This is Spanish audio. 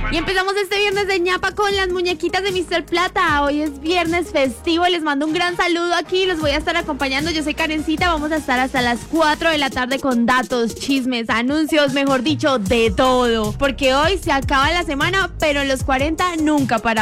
Y empezamos este viernes de ñapa con las muñequitas de Mr. Plata. Hoy es viernes festivo, les mando un gran saludo aquí, los voy a estar acompañando. Yo soy Karencita, vamos a estar hasta las 4 de la tarde con datos, chismes, anuncios, mejor dicho, de todo. Porque hoy se acaba la semana, pero los 40 nunca paramos.